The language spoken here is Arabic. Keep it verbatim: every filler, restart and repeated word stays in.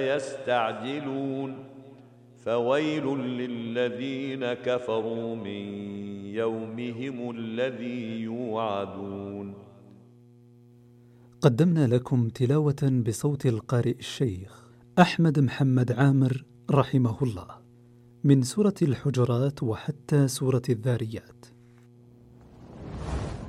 يستعجلون فويل للذين كفروا من يومهم الذي يوعدون. قدمنا لكم تلاوة بصوت القارئ الشيخ أحمد محمد عامر رحمه الله من سورة الحجرات وحتى سورة الذاريات.